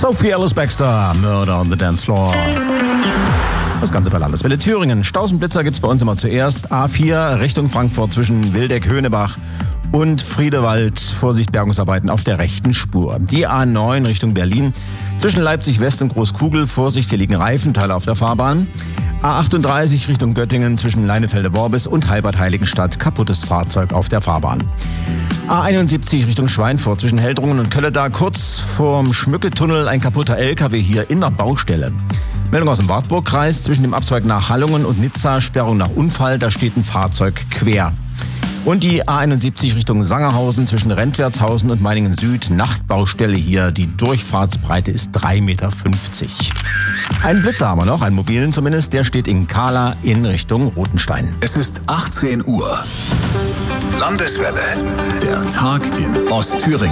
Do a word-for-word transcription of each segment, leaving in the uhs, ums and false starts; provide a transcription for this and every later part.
Sophie Ellis Bextor, Murder on the Dance Floor. Das Ganze bei Landeswelle Thüringen. Stausenblitzer gibt's bei uns immer zuerst. A vier Richtung Frankfurt zwischen Wildeck-Höhnebach und Friedewald. Vorsicht, Bergungsarbeiten auf der rechten Spur. Die A neun Richtung Berlin zwischen Leipzig West und Großkugel. Vorsicht, hier liegen Reifenteile auf der Fahrbahn. A achtunddreißig Richtung Göttingen zwischen Leinefelde-Worbis und Halbert-Heiligenstadt. Kaputtes Fahrzeug auf der Fahrbahn. A einundsiebzig Richtung Schweinfurt zwischen Heldrungen und Kölleda. Kurz vorm Schmücketunnel ein kaputter L K W hier in der Baustelle. Meldung aus dem Wartburgkreis. Zwischen dem Abzweig nach Hallungen und Nizza, Sperrung nach Unfall, da steht ein Fahrzeug quer. Und die A einundsiebzig Richtung Sangerhausen zwischen Rentwertshausen und Meiningen Süd, Nachtbaustelle hier. Die Durchfahrtsbreite ist drei Meter fünfzig. Einen Blitzer haben wir noch, einen mobilen zumindest, der steht in Kahla in Richtung Rothenstein. Es ist achtzehn Uhr. Landeswelle, der Tag in Ostthüringen.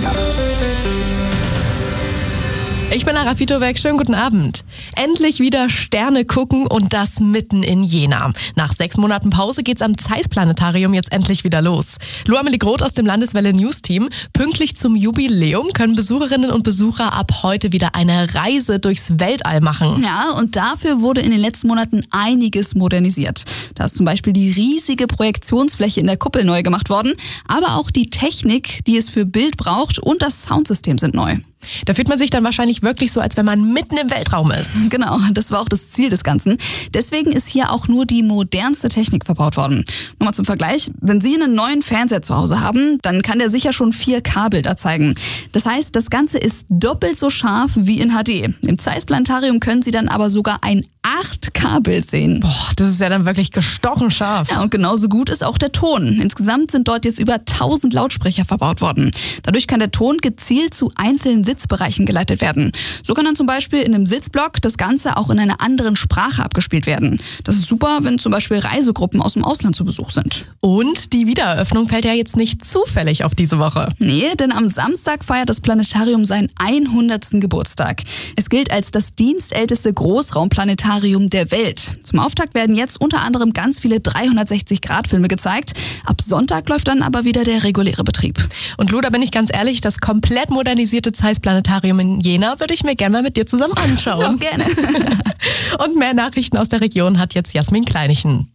Ich bin Lara Fitobeck, schönen guten Abend. Endlich wieder Sterne gucken und das mitten in Jena. Nach sechs Monaten Pause geht's am Zeiss-Planetarium jetzt endlich wieder los. Lou-Amelie Groth aus dem Landeswelle News Team. Pünktlich zum Jubiläum können Besucherinnen und Besucher ab heute wieder eine Reise durchs Weltall machen. Ja, und dafür wurde in den letzten Monaten einiges modernisiert. Da ist zum Beispiel die riesige Projektionsfläche in der Kuppel neu gemacht worden, aber auch die Technik, die es für Bild braucht, und das Soundsystem sind neu. Da fühlt man sich dann wahrscheinlich wirklich so, als wenn man mitten im Weltraum ist. Genau, das war auch das Ziel des Ganzen. Deswegen ist hier auch nur die modernste Technik verbaut worden. Nur mal zum Vergleich, wenn Sie einen neuen Fernseher zu Hause haben, dann kann der sicher schon vier K Bilder zeigen. Das heißt, das Ganze ist doppelt so scharf wie in H D. Im Zeiss-Planetarium können Sie dann aber sogar ein acht K Bild sehen. Boah, das ist ja dann wirklich gestochen scharf. Ja, und genauso gut ist auch der Ton. Insgesamt sind dort jetzt über tausend Lautsprecher verbaut worden. Dadurch kann der Ton gezielt zu einzelnen Sitzbereichen geleitet werden. So kann dann zum Beispiel in einem Sitzblock das Ganze auch in einer anderen Sprache abgespielt werden. Das ist super, wenn zum Beispiel Reisegruppen aus dem Ausland zu Besuch sind. Und die Wiedereröffnung fällt ja jetzt nicht zufällig auf diese Woche. Nee, denn am Samstag feiert das Planetarium seinen hundertsten Geburtstag. Es gilt als das dienstälteste Großraumplanetarium der Welt. Zum Auftakt werden jetzt unter anderem ganz viele dreihundertsechzig Grad Filme gezeigt. Ab Sonntag läuft dann aber wieder der reguläre Betrieb. Und Lou, da bin ich ganz ehrlich, das komplett modernisierte Zeiss-Planetarium in Jena würde ich mir gerne mal mit dir zusammen anschauen. Ja, gerne. Und mehr Nachrichten aus der Region hat jetzt Jasmin Kleinichen.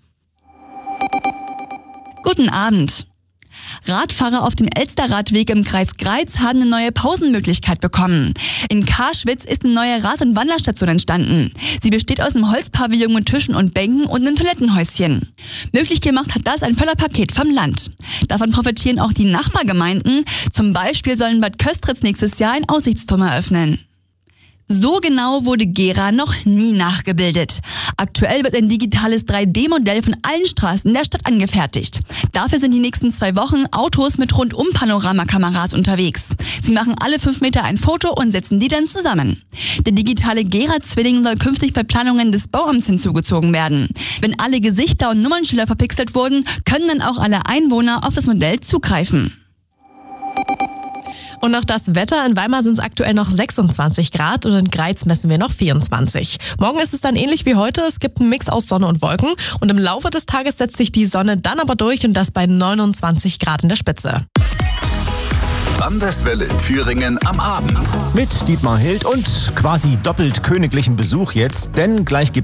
Guten Abend. Radfahrer auf dem Elsterradweg im Kreis Greiz haben eine neue Pausenmöglichkeit bekommen. In Karschwitz ist eine neue Rad- und Wanderstation entstanden. Sie besteht aus einem Holzpavillon mit Tischen und Bänken und einem Toilettenhäuschen. Möglich gemacht hat das ein Förderpaket vom Land. Davon profitieren auch die Nachbargemeinden. Zum Beispiel sollen Bad Köstritz nächstes Jahr einen Aussichtsturm eröffnen. So genau wurde Gera noch nie nachgebildet. Aktuell wird ein digitales drei D Modell von allen Straßen der Stadt angefertigt. Dafür sind die nächsten zwei Wochen Autos mit Rundum-Panoramakameras unterwegs. Sie machen alle fünf Meter ein Foto und setzen die dann zusammen. Der digitale Gera-Zwilling soll künftig bei Planungen des Bauamts hinzugezogen werden. Wenn alle Gesichter und Nummernschilder verpixelt wurden, können dann auch alle Einwohner auf das Modell zugreifen. Und noch das Wetter. In Weimar sind es aktuell noch sechsundzwanzig Grad und in Greiz messen wir noch vierundzwanzig. Morgen ist es dann ähnlich wie heute. Es gibt einen Mix aus Sonne und Wolken. Und im Laufe des Tages setzt sich die Sonne dann aber durch und das bei neunundzwanzig Grad in der Spitze. Landeswelle Thüringen am Abend. Mit Dietmar Hild und quasi doppelt königlichen Besuch jetzt, denn gleich gibt